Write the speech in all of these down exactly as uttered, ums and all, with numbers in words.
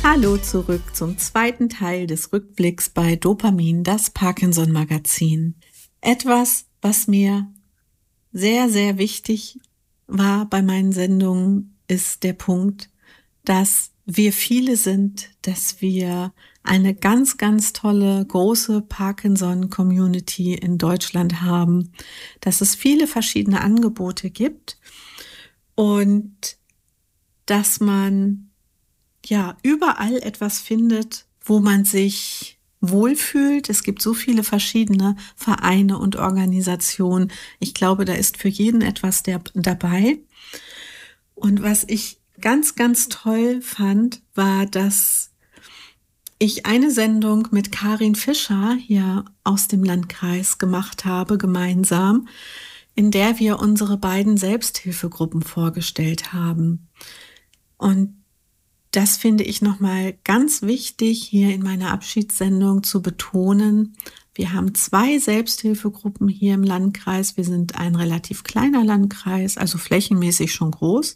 Hallo zurück zum zweiten Teil des Rückblicks bei Dopamin, das Parkinson-Magazin. Etwas, was mir sehr, sehr wichtig war bei meinen Sendungen, ist der Punkt, dass wir viele sind, dass wir eine ganz, ganz tolle, große Parkinson-Community in Deutschland haben, dass es viele verschiedene Angebote gibt und dass man ja überall etwas findet, wo man sich wohlfühlt. Es gibt so viele verschiedene Vereine und Organisationen. Ich glaube, da ist für jeden etwas der, dabei. Und was ich ganz, ganz toll fand, war, dass ich eine Sendung mit Karin Fischer hier aus dem Landkreis gemacht habe, gemeinsam, in der wir unsere beiden Selbsthilfegruppen vorgestellt haben. Und das finde ich nochmal ganz wichtig, hier in meiner Abschiedssendung zu betonen. Wir haben zwei Selbsthilfegruppen hier im Landkreis. Wir sind ein relativ kleiner Landkreis, also flächenmäßig schon groß.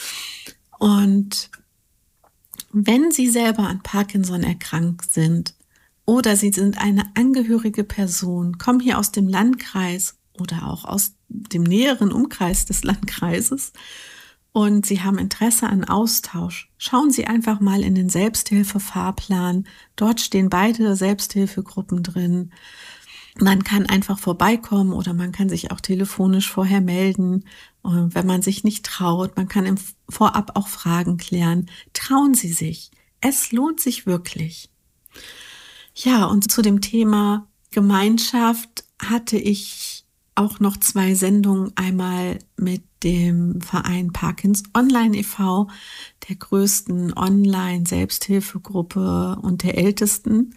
Und wenn Sie selber an Parkinson erkrankt sind oder Sie sind eine angehörige Person, kommen hier aus dem Landkreis oder auch aus dem näheren Umkreis des Landkreises, und Sie haben Interesse an Austausch, schauen Sie einfach mal in den Selbsthilfe-Fahrplan. Dort stehen beide Selbsthilfegruppen drin. Man kann einfach vorbeikommen oder man kann sich auch telefonisch vorher melden, wenn man sich nicht traut. Man kann im Vorab auch Fragen klären. Trauen Sie sich. Es lohnt sich wirklich. Ja, und zu dem Thema Gemeinschaft hatte ich auch noch zwei Sendungen, einmal mit dem Verein Parkins Online e V, der größten Online-Selbsthilfegruppe und der ältesten.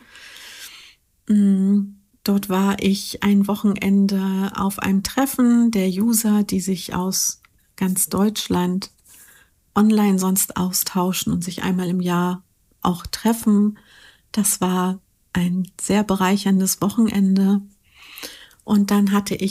Dort war ich ein Wochenende auf einem Treffen der User, die sich aus ganz Deutschland online sonst austauschen und sich einmal im Jahr auch treffen. Das war ein sehr bereicherndes Wochenende. Und dann hatte ich